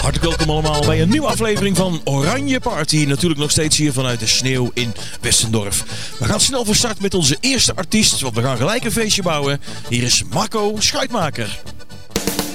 Hartelijk welkom allemaal bij een nieuwe aflevering van Oranje Party. Natuurlijk nog steeds hier vanuit de sneeuw in Westendorf. We gaan snel van start met onze eerste artiest, want we gaan gelijk een feestje bouwen. Hier is Marco Schuitmaker.